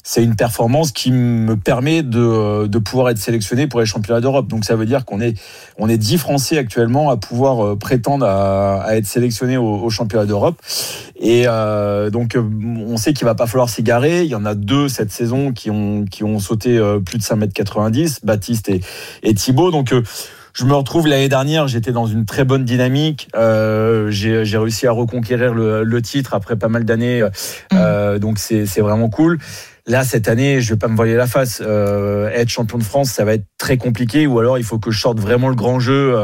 c'est une performance qui me permet de pouvoir être sélectionné pour les championnats d'Europe. Donc ça veut dire qu'on est 10 Français actuellement à pouvoir prétendre à être sélectionnés au championnat d'Europe. Et donc on sait qu'il va pas falloir s'égarer. Il y en a 2 cette saison qui ont sauté plus de 5,90 m, Baptiste et Thibaut. Donc je me retrouve l'année dernière, j'étais dans une très bonne dynamique. J'ai réussi à reconquérir le titre après pas mal d'années. Donc c'est vraiment cool. Là, cette année, je vais pas me voiler la face. Être champion de France, ça va être très compliqué, ou alors il faut que je sorte vraiment le grand jeu.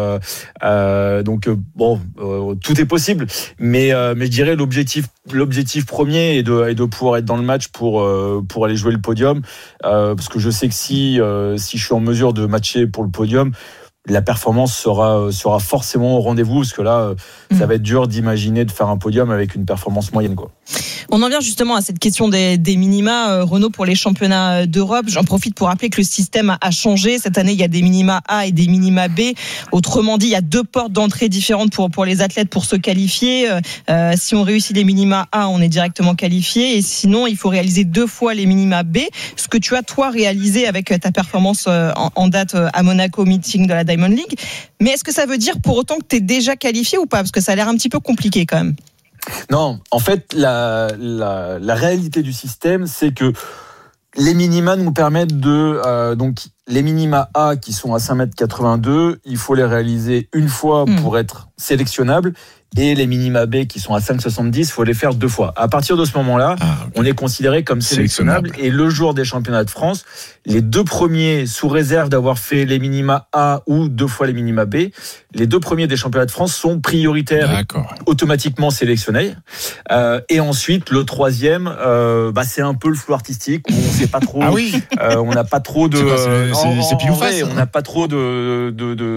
Tout est possible, mais je dirais l'objectif premier est de pouvoir être dans le match pour aller jouer le podium, parce que je sais que si je suis en mesure de matcher pour le podium, la performance sera forcément au rendez-vous, parce que là, ça va être dur d'imaginer de faire un podium avec une performance moyenne, quoi. On en vient justement à cette question des minima, Renaud, pour les championnats d'Europe. J'en profite pour rappeler que le système a changé. Cette année, il y a des minima A et des minima B. Autrement dit, il y a 2 portes d'entrée différentes pour les athlètes pour se qualifier. Si on réussit les minima A, on est directement qualifié. Et sinon, il faut réaliser 2 fois les minima B. Ce que tu as, toi, réalisé avec ta performance en date à Monaco, meeting de la Diamond League. Mais est-ce que ça veut dire pour autant que tu es déjà qualifié ou pas ? Parce que ça a l'air un petit peu compliqué quand même. Non, en fait, la réalité du système, c'est que les minima nous permettent donc les minima A qui sont à 5,82 m, il faut les réaliser une fois pour être sélectionnable. Et les minima B qui sont à 5,70, il faut les faire 2 fois. À partir de ce moment-là, on est considéré comme sélectionnable. Et le jour des championnats de France, les 2 premiers, sous réserve d'avoir fait les minima A ou 2 fois les minima B, les 2 premiers des championnats de France sont prioritaires, automatiquement sélectionnés. Et ensuite, le 3e, c'est un peu le flou artistique où on sait pas trop. On n'a pas trop de. C'est pile ou face. On n'a pas trop de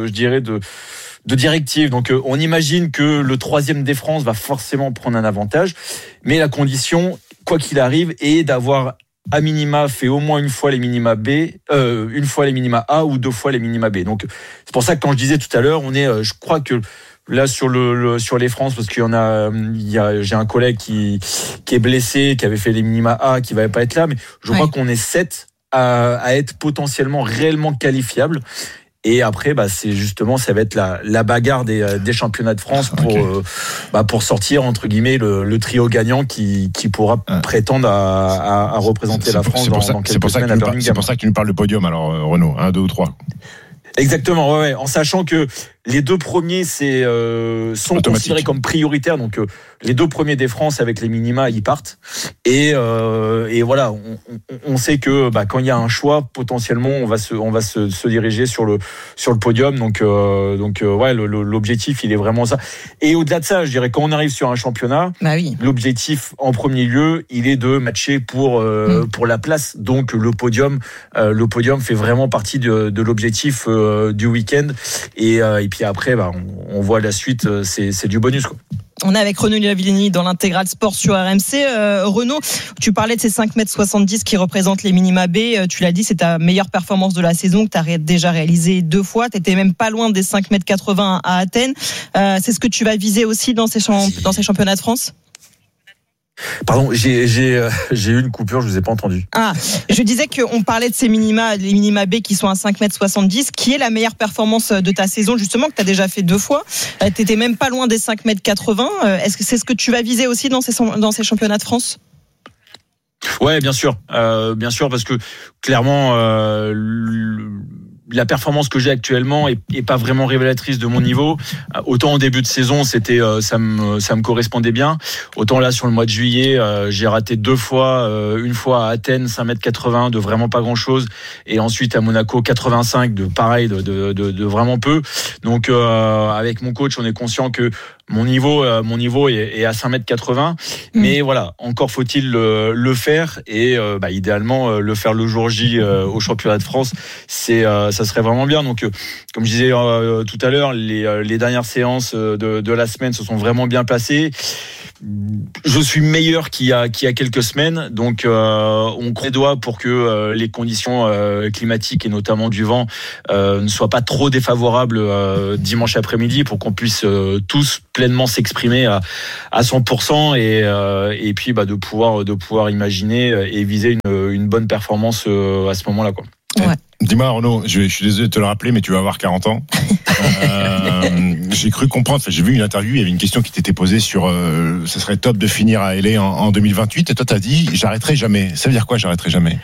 directives. Donc on imagine que le 3e des France va forcément prendre un avantage, mais la condition, quoi qu'il arrive, est d'avoir à minima fait au moins une fois les minima B, une fois les minima A ou 2 fois les minima B. Donc c'est pour ça que quand je disais tout à l'heure, je crois que là sur les France, parce j'ai un collègue qui est blessé, qui avait fait les minima A, qui va pas être là, mais je crois qu'on est 7 à être potentiellement réellement qualifiables. Et après, c'est justement, ça va être la bagarre des championnats de France pour sortir entre guillemets le trio gagnant qui pourra prétendre à représenter la France dans quelques semaines à Birmingham. C'est pour ça que tu nous parles de podium, alors Renaud, 1, 2 ou 3. Exactement, ouais. En sachant que les 2 premiers sont considérés comme prioritaires, donc les 2 premiers des France avec les minima ils partent, et voilà, on sait que quand il y a un choix, potentiellement on va se diriger sur le podium, donc l'objectif il est vraiment ça. Et au-delà de ça, je dirais quand on arrive sur un championnat, l'objectif en premier lieu il est de matcher pour la place, donc le podium fait vraiment partie de l'objectif du week-end, et puis après on voit la suite, c'est du bonus, quoi. On est avec Renaud Lavillenie dans l'intégral sport sur RMC. Renaud, tu parlais de ces 5,70 m qui représentent les minima B. Tu l'as dit, c'est ta meilleure performance de la saison que tu as déjà réalisée 2 fois. Tu étais même pas loin des 5,80 m à Athènes. C'est ce que tu vas viser aussi dans ces championnats de France ? Pardon, j'ai eu une coupure, je vous ai pas entendu. Je disais qu'on parlait de ces minima, les minima B qui sont à 5,70 m, qui est la meilleure performance de ta saison, justement, que tu as déjà fait 2 fois. Tu étais même pas loin des 5,80 m. Est-ce que c'est ce que tu vas viser aussi dans ces championnats de France ? Ouais, bien sûr, parce que clairement, la performance que j'ai actuellement est pas vraiment révélatrice de mon niveau. Autant en début de saison, c'était ça me correspondait bien. Autant là sur le mois de juillet, j'ai raté 2 fois, une fois à Athènes 5,80 m de vraiment pas grand-chose, et ensuite à Monaco 85 de vraiment peu. Donc avec mon coach, on est conscient que mon niveau est à 5,80 m, mais voilà, encore faut-il le faire, et idéalement le faire le jour J au championnat de France, ça serait vraiment bien. Donc comme je disais tout à l'heure, les dernières séances de la semaine se sont vraiment bien passées. Je suis meilleur qu'il y a quelques semaines, donc on croise les doigts pour que les conditions climatiques et notamment du vent ne soient pas trop défavorables dimanche après-midi, pour qu'on puisse tous pleinement s'exprimer à 100%, et puis de pouvoir imaginer et viser une bonne performance à ce moment-là, quoi. Ouais. Dis-moi Arnaud, je suis désolé de te le rappeler, mais tu vas avoir 40 ans. J'ai cru comprendre, j'ai vu une interview, il y avait une question qui t'était posée sur ça serait top de finir à LA en 2028, et toi t'as dit j'arrêterai jamais. Ça veut dire quoi, j'arrêterai jamais?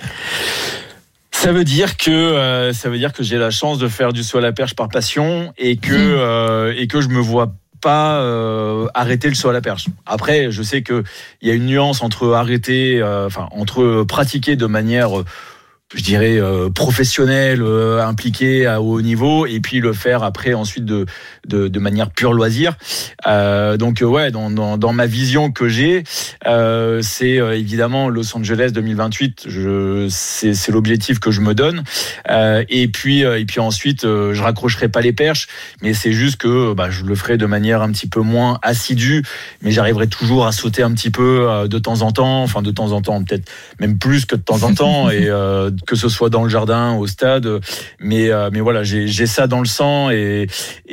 Ça veut dire que j'ai la chance de faire du saut à la perche par passion et que je me vois pas arrêter le saut à la perche. Après, je sais que il y a une nuance entre entre pratiquer de manière je dirais professionnel, impliqué à haut niveau, et puis le faire après ensuite de manière pure loisir. Donc ouais, dans ma vision que j'ai, c'est évidemment Los Angeles 2028. C'est l'objectif que je me donne. Et puis ensuite, je raccrocherai pas les perches, mais c'est juste que je le ferai de manière un petit peu moins assidue, mais j'arriverai toujours à sauter un petit peu de temps en temps, peut-être même plus que de temps en temps, et que ce soit dans le jardin, au stade, mais voilà, j'ai ça dans le sang, et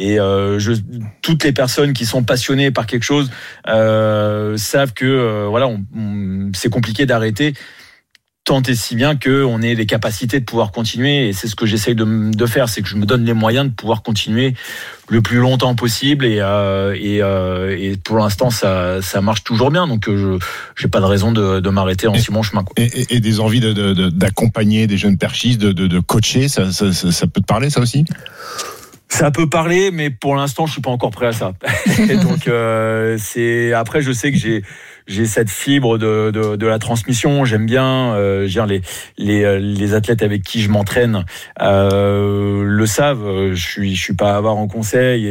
toutes les personnes qui sont passionnées par quelque chose savent que c'est compliqué d'arrêter, tant et si bien qu'on ait les capacités de pouvoir continuer, et c'est ce que j'essaye de faire, c'est que je me donne les moyens de pouvoir continuer le plus longtemps possible, et pour l'instant ça marche toujours bien, donc j'ai pas de raison de m'arrêter en si bon chemin, quoi. Et des envies d'accompagner des jeunes perchistes, de coacher, ça peut te parler, ça aussi? Ça peut parler, mais pour l'instant je suis pas encore prêt à ça. Donc après, je sais que j'ai cette fibre de la transmission. J'aime bien les athlètes avec qui je m'entraîne le savent. Je suis pas avare en conseil,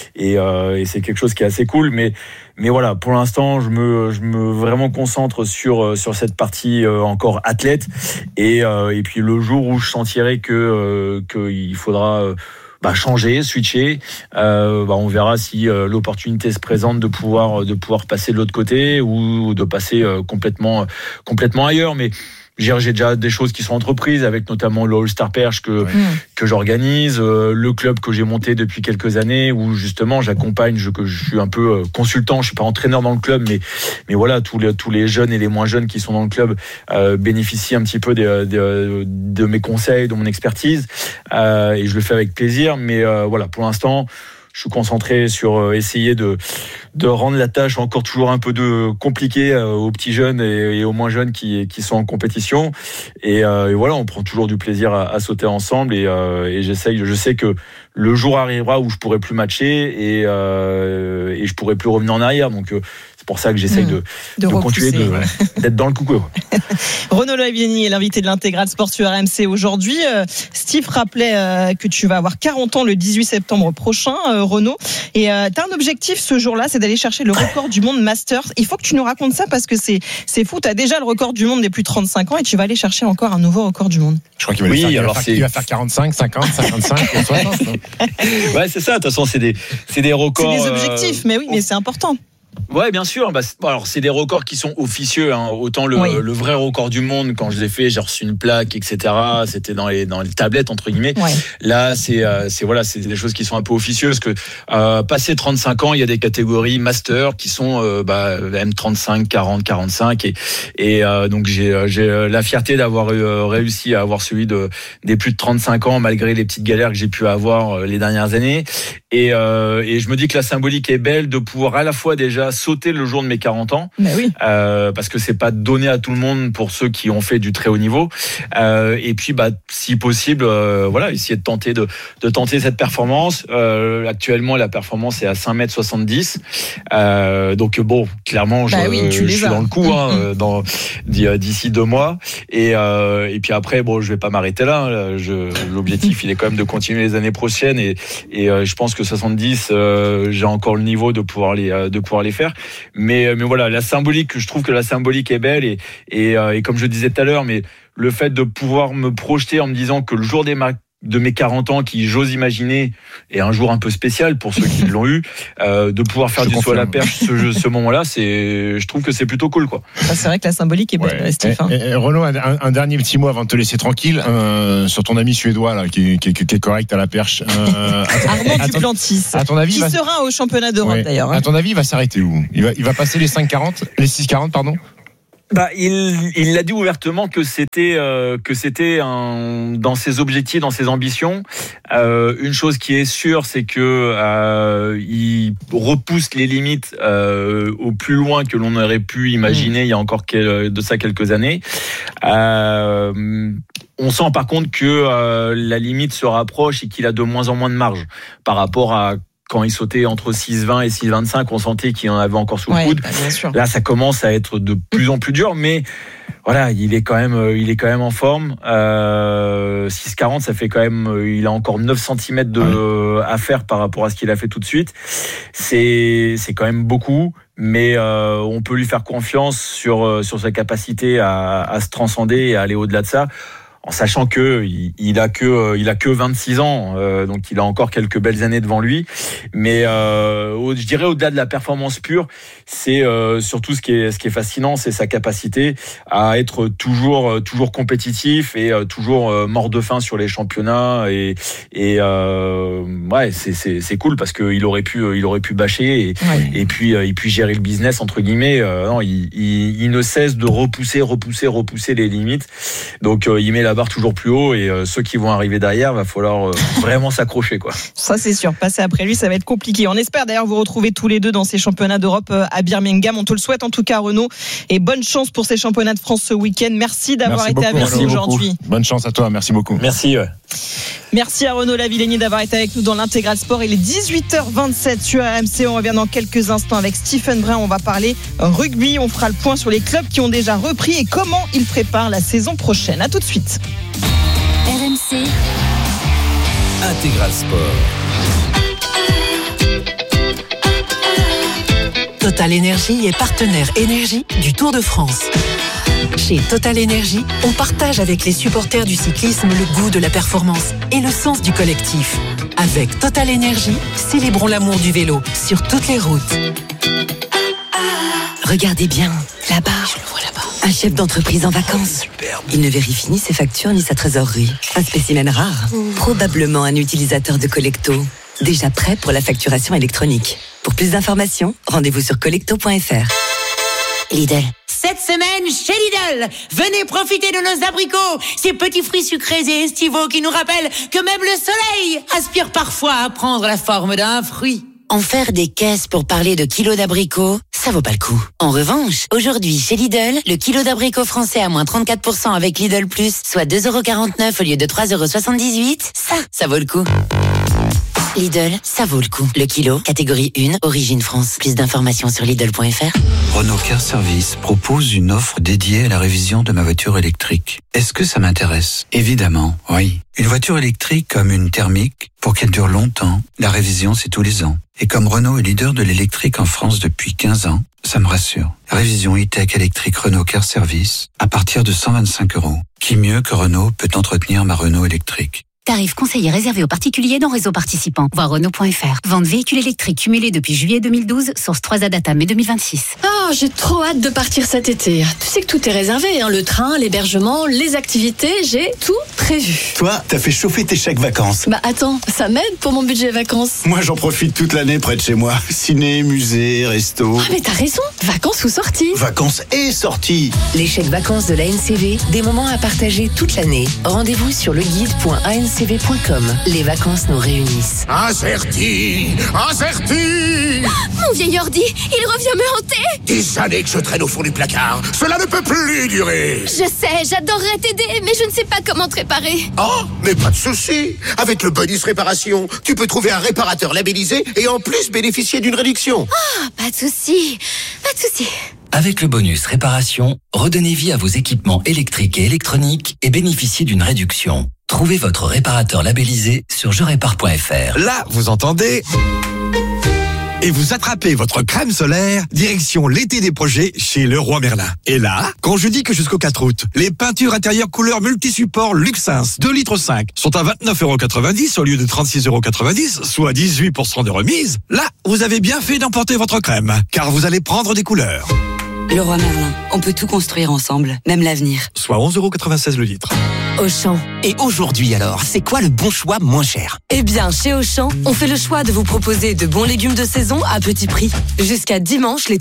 et c'est quelque chose qui est assez cool. Mais voilà, pour l'instant, je me vraiment concentre sur cette partie encore athlète, et puis le jour où je sentirai que il faudra changer, switcher, on verra si l'opportunité se présente de pouvoir passer de l'autre côté, ou de passer complètement ailleurs. Mais j'ai déjà des choses qui sont entreprises, avec notamment le All-Star Perche que j'organise, le club que j'ai monté depuis quelques années, où justement j'accompagne, je suis un peu consultant, je suis pas entraîneur dans le club, mais voilà, tous les jeunes et les moins jeunes qui sont dans le club bénéficient un petit peu de mes conseils, de mon expertise, et je le fais avec plaisir. Mais voilà, pour l'instant, je suis concentré sur essayer de rendre la tâche encore toujours un peu compliquée aux petits jeunes et aux moins jeunes qui sont en compétition. Et voilà, on prend toujours du plaisir à sauter ensemble, et je sais que le jour arrivera où je pourrai plus matcher, et je pourrai plus revenir en arrière. Donc c'est pour ça que j'essaye de continuer d'être dans le coup. Renaud Lavillenie est l'invité de l'Intégral Sport sur RMC aujourd'hui. Steve rappelait que tu vas avoir 40 ans le 18 septembre prochain, Renaud. Et tu as un objectif ce jour-là, c'est d'aller chercher le record du monde Masters. Il faut que tu nous racontes ça, parce que c'est fou. Tu as déjà le record du monde des plus de 35 ans, et tu vas aller chercher encore un nouveau record du monde. Je crois qu'il va il va faire 45, 50, 55, 60. Ouais, c'est ça. De toute façon, c'est des records. C'est des objectifs, mais oui, mais c'est important. Ouais, bien sûr. Alors, c'est des records qui sont officieux, hein. Autant le vrai record du monde, quand je l'ai fait, j'ai reçu une plaque, etc. C'était dans les tablettes, entre guillemets. Ouais. Là, c'est des choses qui sont un peu officieuses, que passé 35 ans, il y a des catégories master qui sont M35, 40, 45, et donc j'ai la fierté d'avoir réussi à avoir celui des plus de 35 ans, malgré les petites galères que j'ai pu avoir les dernières années. Et je me dis que la symbolique est belle de pouvoir à la fois déjà sauter le jour de mes 40 ans, oui. Parce que c'est pas donné à tout le monde pour ceux qui ont fait du très haut niveau, et puis si possible essayer de tenter cette performance. Actuellement la performance est à 5m70, donc bon, clairement je suis dans le coup, d'ici 2 mois, et puis après je vais pas m'arrêter là, l'objectif il est quand même de continuer les années prochaines, et je pense que 70 j'ai encore le niveau de pouvoir les faire, mais voilà, je trouve que la symbolique est belle, et comme je disais tout à l'heure, mais le fait de pouvoir me projeter en me disant que le jour de mes 40 ans, qui j'ose imaginer est un jour un peu spécial pour ceux qui l'ont eu, de pouvoir faire du saut à la perche ce moment-là, je trouve que c'est plutôt cool, quoi. C'est vrai que la symbolique est belle, Stéphane. Renaud, un dernier petit mot avant de te laisser tranquille, sur ton ami suédois là, qui est correct à la perche. Armand Duplantis, à ton avis, qui sera au championnat d'Europe d'ailleurs. À ton avis, il va s'arrêter où? Il va passer les 6,40, pardon? Il l'a dit ouvertement que c'était dans ses objectifs, dans ses ambitions. Une chose qui est sûre, c'est que il repousse les limites au plus loin que l'on aurait pu imaginer il y a encore de ça quelques années. On sent par contre que la limite se rapproche et qu'il a de moins en moins de marge par rapport à quand il sautait entre 6,20 et 6,25, on sentait qu'il en avait encore sous le coude. Bien sûr. Là, ça commence à être de plus en plus dur, mais voilà, il est quand même en forme. 6,40, ça fait quand même, il a encore 9 cm à faire par rapport à ce qu'il a fait tout de suite. C'est quand même beaucoup, mais on peut lui faire confiance sur sa capacité à se transcender et à aller au-delà de ça. En sachant que il a que 26 ans, donc il a encore quelques belles années devant lui. Mais je dirais au-delà de la performance pure, c'est surtout ce qui est fascinant, c'est sa capacité à être toujours compétitif et toujours mort de faim sur les championnats. Et ouais, c'est cool parce que il aurait pu bâcher et puis gérer le business entre guillemets. Non, il ne cesse de repousser les limites. Donc il met la barre toujours plus haut et ceux qui vont arriver derrière, va falloir vraiment s'accrocher quoi. Ça c'est sûr, passer après lui ça va être compliqué. On espère d'ailleurs vous retrouver tous les deux dans ces championnats d'Europe à Birmingham. On te le souhaite en tout cas Renaud et bonne chance pour ces championnats de France ce week-end. Merci d'avoir été avec nous aujourd'hui. Bonne chance à toi, merci beaucoup. Merci. Merci à Renaud Lavillenie d'avoir été avec nous dans l'Intégral Sport. Il est 18h27 sur RMC. On revient dans quelques instants avec Stephen Brun. On va parler rugby. On fera le point sur les clubs qui ont déjà repris et comment ils préparent la saison prochaine. À tout de suite. RMC Intégral Sport. Total Énergie est partenaire énergie du Tour de France. Chez Total Énergie, on partage avec les supporters du cyclisme le goût de la performance et le sens du collectif. Avec Total Énergie, célébrons l'amour du vélo sur toutes les routes. Regardez bien, là-bas, je le vois là-bas. Un chef d'entreprise en vacances. Superbe. Il ne vérifie ni ses factures ni sa trésorerie. Un spécimen rare. Probablement un utilisateur de Collecto. Déjà prêt pour la facturation électronique. Pour plus d'informations, rendez-vous sur collecto.fr. Lidl. Cette semaine, chez Lidl, venez profiter de nos abricots, ces petits fruits sucrés et estivaux qui nous rappellent que même le soleil aspire parfois à prendre la forme d'un fruit. En faire des caisses pour parler de kilos d'abricots, ça vaut pas le coup. En revanche, aujourd'hui, chez Lidl, le kilo d'abricots français à moins 34% avec Lidl Plus, soit 2,49€ au lieu de 3,78€, ça vaut le coup. Lidl, ça vaut le coup. Le kilo, catégorie 1, origine France. Plus d'informations sur Lidl.fr. Renault Car Service propose une offre dédiée à la révision de ma voiture électrique. Est-ce que ça m'intéresse ? Évidemment, oui. Une voiture électrique comme une thermique, pour qu'elle dure longtemps, la révision c'est tous les ans. Et comme Renault est leader de l'électrique en France depuis 15 ans, ça me rassure. Révision e-tech électrique Renault Car Service à partir de 125€. Qui mieux que Renault peut entretenir ma Renault électrique ? Tarif conseillé réservé aux particuliers dans réseau participant. Voir Renault.fr. Vente véhicule électrique cumulé depuis juillet 2012. Source 3A Data mai 2026. Oh, j'ai trop hâte de partir cet été. Tu sais que tout est réservé, hein. Le train, l'hébergement, les activités, j'ai tout prévu. Toi, t'as fait chauffer tes chèques vacances. Bah attends, ça m'aide pour mon budget vacances. Moi, j'en profite toute l'année près de chez moi. Ciné, musée, resto. Ah mais t'as raison, vacances ou sorties. Vacances et sorties. Les chèques vacances de l'ANCV, des moments à partager toute l'année. Rendez-vous sur leguide.ancv.com. Les vacances nous réunissent. Incerti. Mon vieil ordi, il revient me hanter. Des années que je traîne au fond du placard. Cela ne peut plus durer. Je sais, j'adorerais t'aider, mais je ne sais pas comment te réparer. Oh, mais pas de souci. Avec le bonus réparation, tu peux trouver un réparateur labellisé et en plus bénéficier d'une réduction. Ah, pas de souci. Avec le bonus réparation, redonnez vie à vos équipements électriques et électroniques et bénéficiez d'une réduction. Trouvez votre réparateur labellisé sur jerépare.fr. Là, vous entendez ? Et vous attrapez votre crème solaire, direction l'été des projets chez Leroy Merlin. Et là, quand je dis que jusqu'au 4 août, les peintures intérieures couleur multi-support Luxins 2,5 litres sont à 29,90€ au lieu de 36,90€, soit 18% de remise, là, vous avez bien fait d'emporter votre crème, car vous allez prendre des couleurs. Leroy Merlin, on peut tout construire ensemble, même l'avenir. Soit 11,96€ le litre. Auchan. Et aujourd'hui alors, c'est quoi le bon choix moins cher ? Eh bien, chez Auchan, on fait le choix de vous proposer de bons légumes de saison à petit prix. Jusqu'à dimanche, les